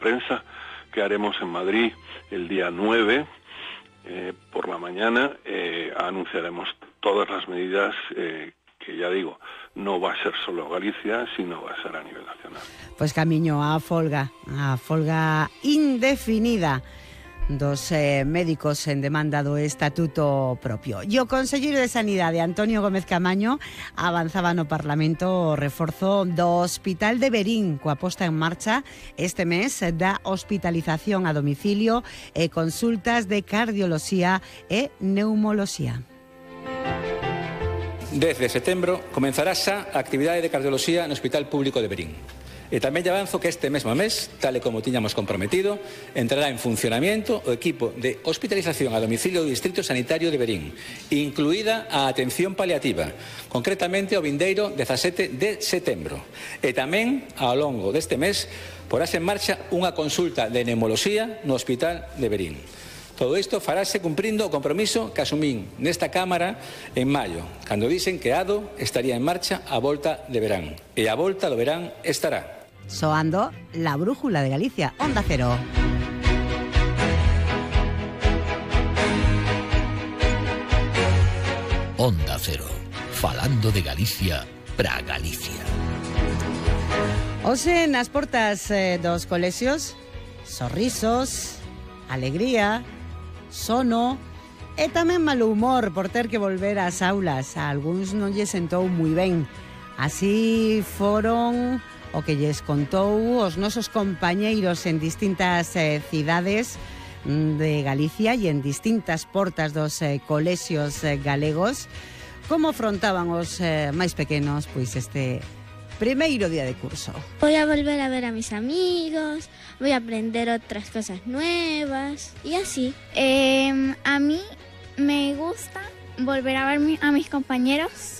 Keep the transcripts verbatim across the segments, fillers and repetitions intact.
prensa que haremos en Madrid el día nueve, eh, por la mañana, eh, anunciaremos todas las medidas eh, que, ya digo, no va a ser solo Galicia, sino va a ser a nivel nacional. Pois camiño a folga, a folga indefinida dos eh, médicos en demanda do estatuto propio. E o conselleiro de Sanidade, Antonio Gómez Camaño, avanzaba no Parlamento o reforzo do Hospital de Verín, coa posta en marcha este mes da hospitalización a domicilio e consultas de cardioloxía e neumoloxía. Desde setembro comenzará xa a actividade de cardioloxía no Hospital Público de Verín. E tamén lle avanzo que este mesmo mes, tal e como tiñamos comprometido, entrará en funcionamento o equipo de hospitalización a domicilio do Distrito Sanitario de Verín, incluída a atención paliativa, concretamente o vindeiro dezasete de setembro. E tamén, ao longo deste mes, porase en marcha unha consulta de neumoloxía no Hospital de Verín. Todo isto farase cumprindo o compromiso que asumín nesta Cámara en maio, cando dicen que ADO estaría en marcha a volta de verán. E a volta do verán estará. Soando la brújula de Galicia, Onda Cero. Onda Cero, falando de Galicia pra Galicia. Hoxe nas portas eh, dos colexios, sorrisos, alegría, sono e tamén mal humor por ter que volver ás aulas. A algúns non lle sentou moi ben. Así foron o que lles contou os nosos compañeiros en distintas eh, cidades de Galicia e en distintas portas dos eh, colexios eh, galegos, como afrontaban os eh, máis pequenos pois este primeiro día de curso. Voy a volver a ver a mis amigos, voy a aprender otras cosas nuevas y así. Eh, a mí me gusta volver a ver mi, a mis compañeros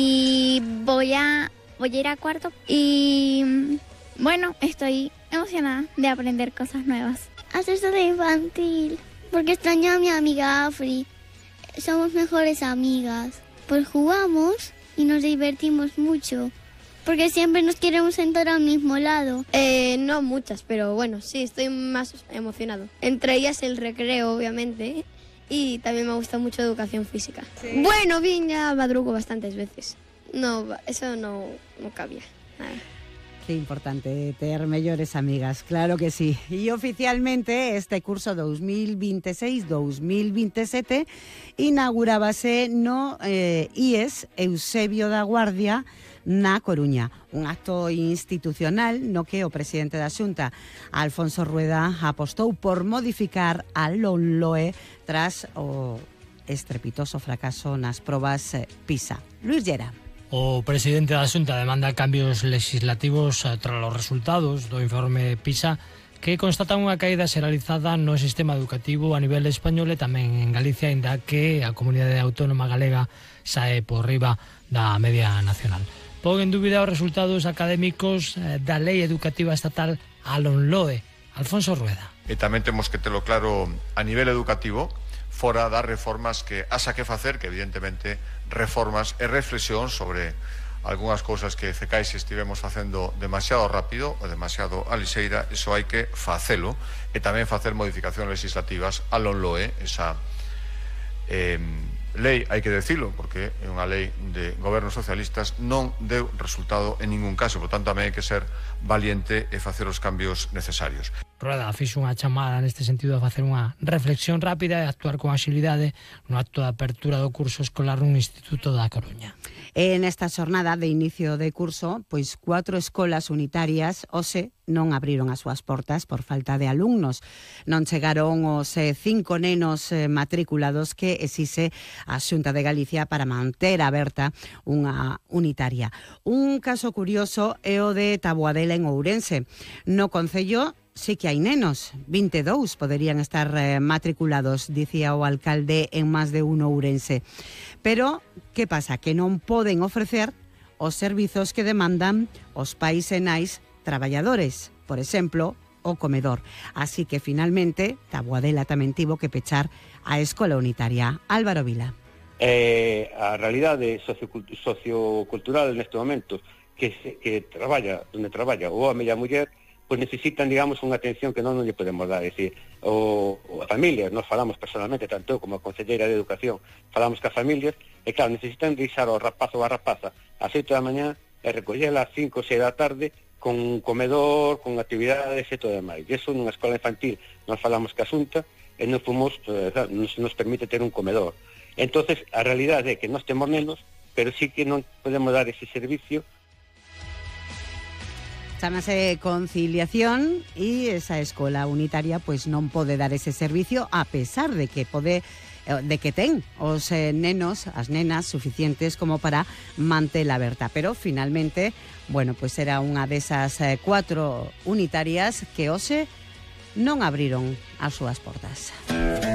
y voy a Voy a ir a cuarto y, bueno, estoy emocionada de aprender cosas nuevas. Hacer de infantil, porque extraño a mi amiga Afri. Somos mejores amigas, pues jugamos y nos divertimos mucho, porque siempre nos queremos sentar al mismo lado. Eh, no muchas, pero bueno, sí, estoy más emocionado. Entre ellas el recreo, obviamente, y también me gusta mucho educación física. Sí. Bueno, bien, ya madrugo bastantes veces. No, eso no, no cabía. Nada. Qué importante ter mellores amigas, claro que sí. E oficialmente este curso dos mil veintiséis dos mil veintisiete inaugurábase no eh, I E S Eusebio da Guardia na Coruña, un acto institucional no que o presidente da Xunta, Alfonso Rueda, apostou por modificar a LOMLOE tras o estrepitoso fracaso nas probas PISA. Luis Llera. O presidente da Xunta demanda cambios legislativos tras os resultados do informe PISA que constatan unha caída xeralizada no sistema educativo a nivel español e tamén en Galicia, inda que a comunidade autónoma galega sae por riba da media nacional. Pon en dúbida os resultados académicos da Lei Educativa Estatal a LOMLOE. Alfonso Rueda. E tamén temos que telo claro a nivel educativo, fora das reformas que haxa que facer, que evidentemente reformas e reflexión sobre algunhas cousas que Cecais estivemos facendo demasiado rápido ou demasiado a lixeira, iso hai que facelo, e tamén facer modificacións legislativas a LOMLOE, esa eh, lei, hai que decilo, porque é unha lei de gobernos socialistas, non deu resultado en ningún caso, por tanto, tamén hai que ser valiente e facer os cambios necesarios. Rueda fixo unha chamada neste sentido a facer unha reflexión rápida e actuar con axilidade no acto de apertura do curso escolar nun instituto da Coruña. En esta xornada de inicio de curso, pois cuatro escolas unitarias hoxe non abriron as súas portas por falta de alumnos. Non chegaron os eh, cinco nenos eh, matriculados que exixe a Xunta de Galicia para manter aberta unha unitaria. Un caso curioso é o de Taboadela en Ourense. No concello sí que hai nenos, vinte e dous poderían estar eh, matriculados, dicía o alcalde en máis de un ourense. Pero, que pasa? Que non poden ofrecer os servizos que demandan os pais e nais traballadores, por exemplo, o comedor. Así que, finalmente, Taboadela tamén tivo que pechar a escola unitaria. Álvaro Vila. Eh, a realidade sociocultural neste momento que, se, que traballa, onde traballa o home e a muller, pois necesitan, digamos, unha atención que non, non lle podemos dar. É dicir, o, o a familias, nós falamos personalmente, tanto eu como a Conselleira de Educación, falamos ca familias, e claro, necesitan deixar ao rapaz ou a rapaza ás oito da mañá e recollela ás cinco ou seis da tarde con un comedor, con actividades e todo demais. E iso nunha escola infantil nós falamos ca Xunta e nos, fomos, eh, nos, nos permite ter un comedor. Entonces, a realidade é que nós temos nenos, pero sí que non podemos dar ese servicio. Chámase conciliación e esa escola unitaria pois non pode dar ese servicio a pesar de que pode de que ten os eh, nenos, as nenas suficientes como para mantela aberta, pero finalmente, bueno, pois era unha desas eh, cuatro unitarias que hoxe non abriron as súas portas.